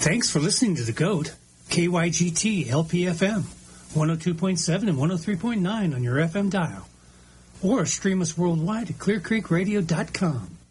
Thanks for listening to The GOAT, KYGT LPFM, 102.7 and 103.9 on your FM dial. Or stream us worldwide at clearcreekradio.com.